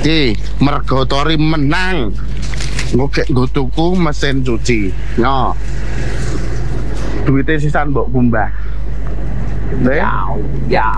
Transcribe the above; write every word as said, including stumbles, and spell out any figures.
Iki mergo Tori menang. Nggo nggo tuku mesin cuci. Yo. Duite sisan mbok kumbah. Deh. Ya.